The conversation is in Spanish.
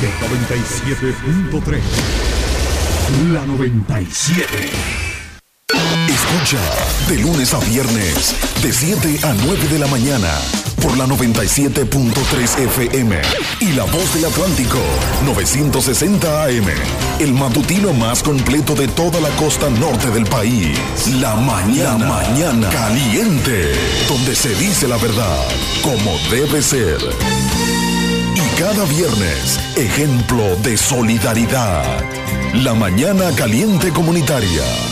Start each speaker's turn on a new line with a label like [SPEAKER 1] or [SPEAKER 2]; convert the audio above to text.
[SPEAKER 1] de 97.3. La 97.
[SPEAKER 2] Escucha de lunes a viernes de 7 a 9 de la mañana por la 97.3 FM y La Voz del Atlántico 960 AM, el matutino más completo de toda la costa norte del país. La mañana caliente, donde se dice la verdad como debe ser. Y cada viernes, ejemplo de solidaridad. La mañana caliente comunitaria.